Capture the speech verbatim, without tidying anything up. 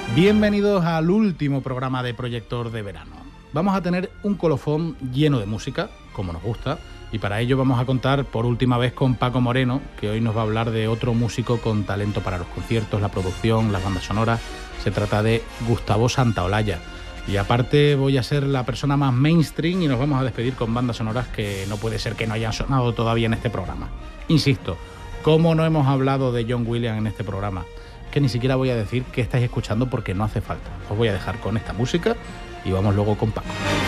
Bienvenidos al último programa de Proyector de Verano. Vamos a tener un colofón lleno de música, como nos gusta, y para ello vamos a contar por última vez con Paco Moreno, que hoy nos va a hablar de otro músico con talento para los conciertos, la producción, las bandas sonoras. Se trata de Gustavo Santaolalla. Y aparte voy a ser la persona más mainstream y nos vamos a despedir con bandas sonoras que no puede ser que no hayan sonado todavía en este programa. Insisto, ¿cómo no hemos hablado de John Williams en este programa? Que ni siquiera voy a decir qué estáis escuchando porque no hace falta. Os voy a dejar con esta música y vamos luego con Paco.